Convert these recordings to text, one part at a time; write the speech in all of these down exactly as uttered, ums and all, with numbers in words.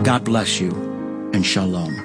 God bless you, and shalom.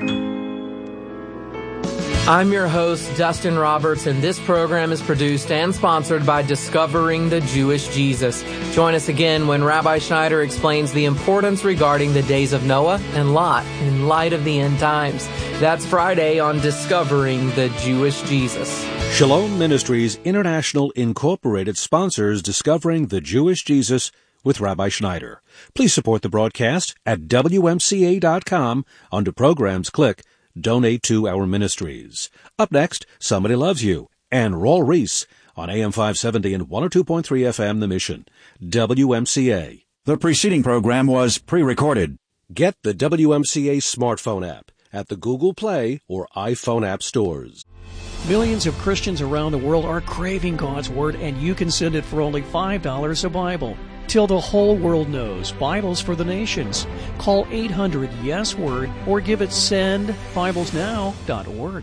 I'm your host, Dustin Roberts, and this program is produced and sponsored by Discovering the Jewish Jesus. Join us again when Rabbi Schneider explains the importance regarding the days of Noah and Lot in light of the end times. That's Friday on Discovering the Jewish Jesus. Shalom Ministries International Incorporated sponsors Discovering the Jewish Jesus with Rabbi Schneider. Please support the broadcast at W M C A dot com. Under Programs, click Donate to Our Ministries. Up next, Somebody Loves You, and Raul Reese on A M five seventy and one oh two point three F M The Mission, W M C A. The preceding program was pre-recorded. Get the W M C A smartphone app at the Google Play or iPhone app stores. Millions of Christians around the world are craving God's Word, and you can send it for only five dollars a Bible. Till the whole world knows, Bibles for the Nations. Call eight hundred yes word or give it send bibles now dot org.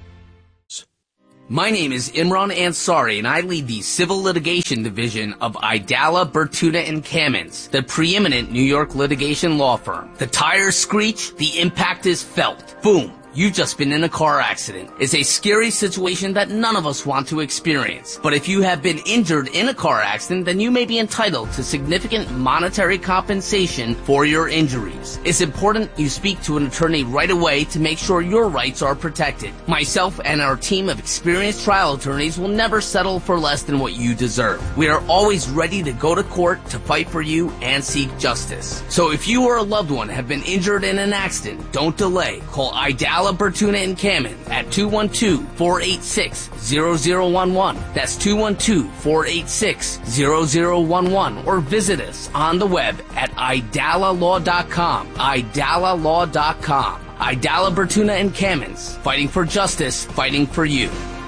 My name is Imran Ansari, and I lead the Civil Litigation Division of Idala, Bertuna and Kamins, the preeminent New York litigation law firm. The tires screech, the impact is felt. Boom. You've just been in a car accident. It's a scary situation that none of us want to experience. But if you have been injured in a car accident, then you may be entitled to significant monetary compensation for your injuries. It's important you speak to an attorney right away to make sure your rights are protected. Myself and our team of experienced trial attorneys will never settle for less than what you deserve. We are always ready to go to court to fight for you and seek justice. So if you or a loved one have been injured in an accident, don't delay. Call Idala, Bertuna and Kamins at two one two, four eight six, zero zero one one. That's two one two, four eight six, zero zero one one. Or visit us on the web at idala law dot com. idala law dot com. Idala, Bertuna and Kamins. Fighting for justice, fighting for you.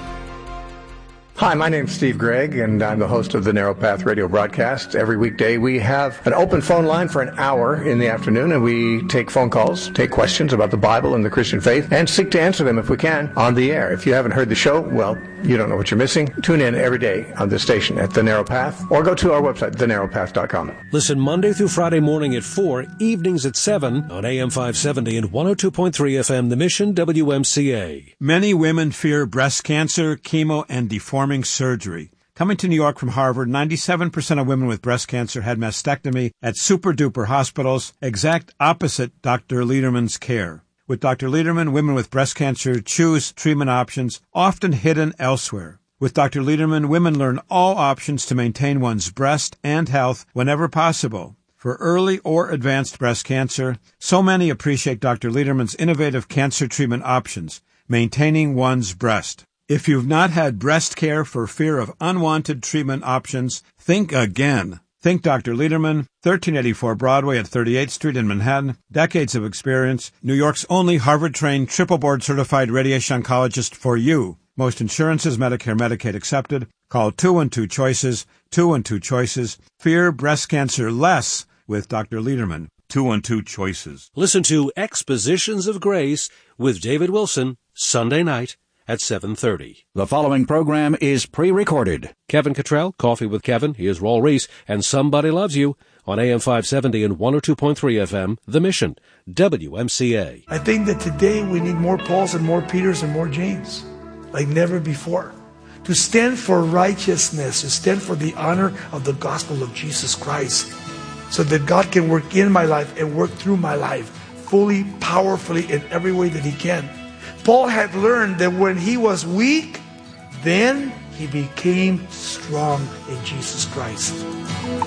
Hi, my name's Steve Gregg, and I'm the host of the Narrow Path radio broadcast. Every weekday we have an open phone line for an hour in the afternoon, and we take phone calls, take questions about the Bible and the Christian faith, and seek to answer them if we can on the air. If you haven't heard the show, well, you don't know what you're missing. Tune in every day on this station at The Narrow Path, or go to our website, the narrow path dot com. Listen Monday through Friday morning at four, evenings at seven on A M five seventy and one oh two point three F M The Mission, W M C A. Many women fear breast cancer, chemo, and deforming surgery. Coming to New York from Harvard, ninety-seven percent of women with breast cancer had mastectomy at super-duper hospitals, exact opposite Doctor Lederman's care. With Doctor Lederman, women with breast cancer choose treatment options often hidden elsewhere. With Doctor Lederman, women learn all options to maintain one's breast and health whenever possible. For early or advanced breast cancer, so many appreciate Doctor Lederman's innovative cancer treatment options, maintaining one's breast. If you've not had breast care for fear of unwanted treatment options, think again. Think Doctor Lederman, thirteen eighty-four Broadway at thirty-eighth Street in Manhattan. Decades of experience. New York's only Harvard-trained, triple board-certified radiation oncologist for you. Most insurances, Medicare, Medicaid accepted. Call two one two choices, two one two choices. Fear breast cancer less with Doctor Lederman. two one two choices. Listen to Expositions of Grace with David Wilson, Sunday night at seven thirty. The following program is pre-recorded. Kevin Cottrell, Coffee with Kevin, here's Raul Reese, and Somebody Loves You on A M five seventy and one oh two point three F M, The Mission, W M C A. I think that today we need more Pauls and more Peters and more James, like never before, to stand for righteousness, to stand for the honor of the gospel of Jesus Christ, so that God can work in my life and work through my life fully, powerfully, in every way that He can. Paul had learned that when he was weak, then he became strong in Jesus Christ.